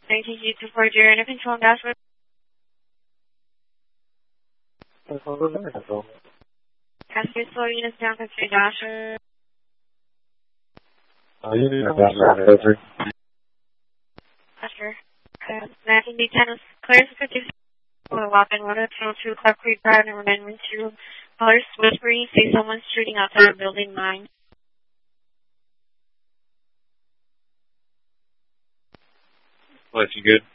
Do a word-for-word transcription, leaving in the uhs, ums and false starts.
Thank you, two four zero, and control dashboard. Passenger slow units down for three dashboard. Uh, you need a dashboard three. Passenger. Uh, Matthew D ten is clear for fifty. We'll walk in water, tunnel two, Clark Creek Drive, number nine one two. Colors, whispering, see someone shooting outside of building nine. Well, if you good?